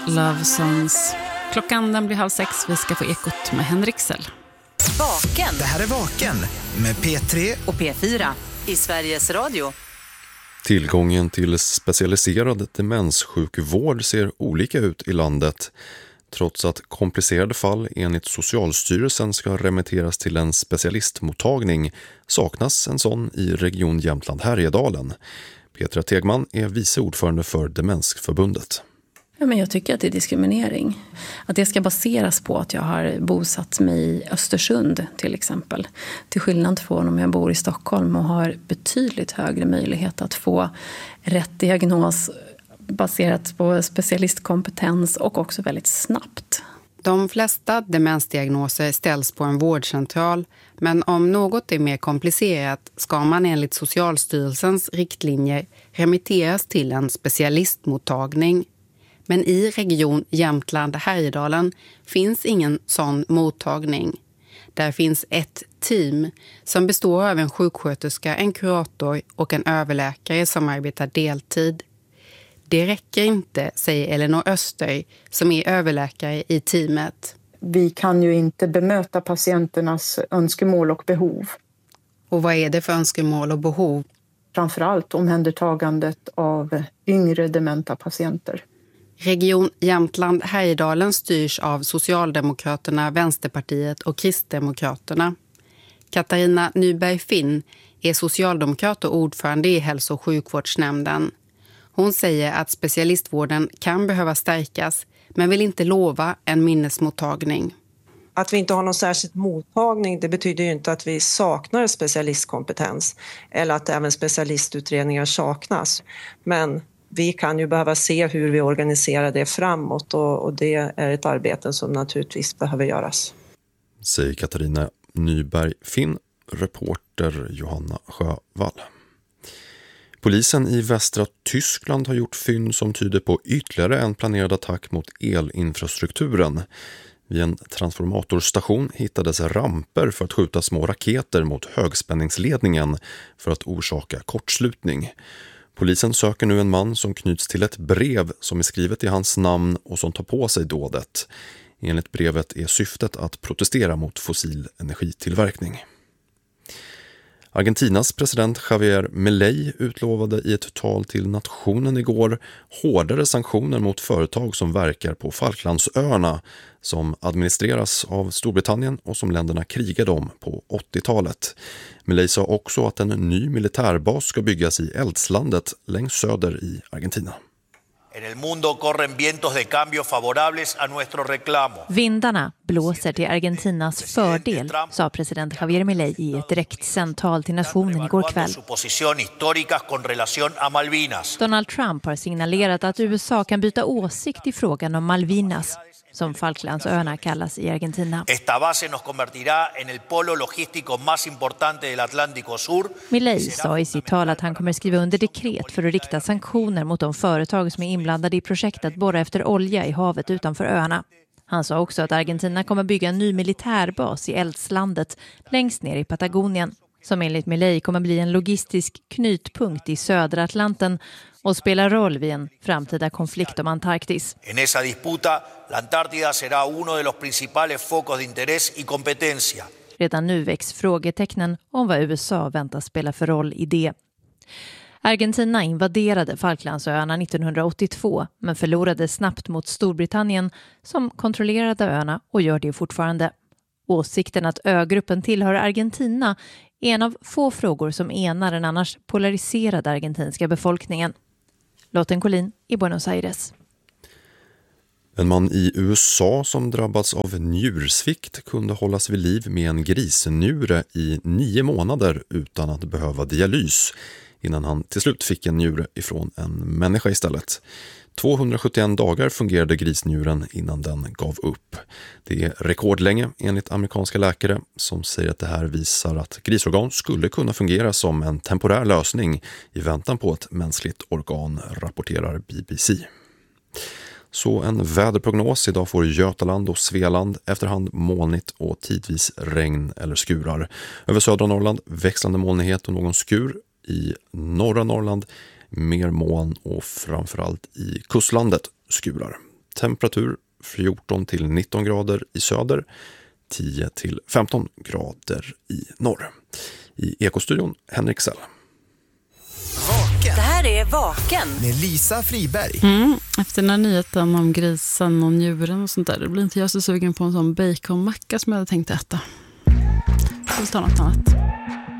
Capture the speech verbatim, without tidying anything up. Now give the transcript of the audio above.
Love Songs. Klockan den blir halv sex. Vi ska få ekot med Henrik Sell. Vaken. Det här är Vaken med P tre och P fyra i Sveriges Radio. Tillgången till specialiserad demenssjukvård ser olika ut i landet. Trots att komplicerade fall enligt Socialstyrelsen ska remitteras till en specialistmottagning saknas en sån i region Jämtland-Härjedalen. Petra Tegman är vice ordförande för Demensförbundet. Ja, men jag tycker att det är diskriminering. Att det ska baseras på att jag har bosatt mig i Östersund till exempel. Till skillnad från om jag bor i Stockholm och har betydligt högre möjlighet att få rätt diagnos baserat på specialistkompetens och också väldigt snabbt. De flesta demensdiagnoser ställs på en vårdcentral, men om något är mer komplicerat ska man enligt Socialstyrelsens riktlinjer remitteras till en specialistmottagning. Men i region Jämtland-Härjedalen finns ingen sån mottagning. Där finns ett team som består av en sjuksköterska, en kurator och en överläkare som arbetar deltid. Det räcker inte, säger Elinor Öster som är överläkare i teamet. Vi kan ju inte bemöta patienternas önskemål och behov. Och vad är det för önskemål och behov? Framförallt omhändertagandet av yngre dementa patienter. Region Jämtland-Härjedalen styrs av Socialdemokraterna, Vänsterpartiet och Kristdemokraterna. Katarina Nyberg-Finn är socialdemokrat och ordförande i hälso- och sjukvårdsnämnden. Hon säger att specialistvården kan behöva stärkas men vill inte lova en minnesmottagning. Att vi inte har någon särskild mottagning, det betyder ju inte att vi saknar specialistkompetens eller att även specialistutredningar saknas. Men vi kan ju behöva se hur vi organiserar det framåt och, och det är ett arbete som naturligtvis behöver göras. Säger Katarina Nyberg-Finn, reporter Johanna Sjövall. Polisen i västra Tyskland har gjort fynd som tyder på ytterligare en planerad attack mot elinfrastrukturen. Vid en transformatorstation hittades ramper för att skjuta små raketer mot högspänningsledningen för att orsaka kortslutning. Polisen söker nu en man som knyts till ett brev som är skrivet i hans namn och som tar på sig dådet. Enligt brevet är syftet att protestera mot fossil energitillverkning. Argentinas president Javier Milei utlovade i ett tal till nationen igår hårdare sanktioner mot företag som verkar på Falklandsöarna som administreras av Storbritannien och som länderna krigade om på åttiotalet. Milei sa också att en ny militärbas ska byggas i Eldslandet längst söder i Argentina. En el mundo corren vientos de cambio favorables a nuestro reclamo. Vindarna blåser till Argentinas fördel, sa president Javier Milei i ett direktsänt tal till nationen igår kväll. Donald Trump har signalerat att U S A kan byta åsikt i frågan om Malvinas, som Falklandsöarna kallas i Argentina. Esta base nos convertirá en el polo logístico más importante del Atlántico Sur. Milei sa i sitt tal att han kommer skriva under dekret för att rikta sanktioner mot de företag som är inblandade i projektet att borra efter olja i havet utanför öarna. Han sa också att Argentina kommer bygga en ny militärbas i Eldslandet längst ner i Patagonien, som enligt Milei kommer bli en logistisk knutpunkt i södra Atlanten och spela roll vid en framtida konflikt om Antarktis. En esa disputa, la Antártida será uno de los principales focos de interés y competencia. Redan nu väcks frågetecknen om vad U S A väntas spela för roll i det. Argentina invaderade Falklandsöarna nittonhundraåttiotvå men förlorade snabbt mot Storbritannien som kontrollerade öarna och gör det fortfarande. Åsikten att ögruppen tillhör Argentina är en av få frågor som enar den annars polariserade argentinska befolkningen. Lotten Collin i Buenos Aires. En man i U S A som drabbats av njursvikt kunde hållas vid liv med en grisnjure i nio månader utan att behöva dialys innan han till slut fick en njure ifrån en människa istället. tvåhundrasjuttioen dagar fungerade grisnjuren innan den gav upp. Det är rekordlänge enligt amerikanska läkare som säger att det här visar att grisorgan skulle kunna fungera som en temporär lösning i väntan på ett mänskligt organ, rapporterar B B C. Så en väderprognos. Idag får Götaland och Svealand efterhand molnigt och tidvis regn eller skurar. Över södra Norrland växlande molnighet och någon skur. I norra Norrland mer moln och framförallt i kustlandet skurar. Temperatur fjorton till nitton grader i söder, tio till femton grader i norr. I Ekostudion, Henrik Sell. Vaken. Det här är Vaken. Med Lisa Friberg. Mm. Efter den här nyheten om grisen och njuren och sånt där, då blir inte jag så sugen på en sån baconmacka som jag hade tänkt äta. Jag vill ta något annat.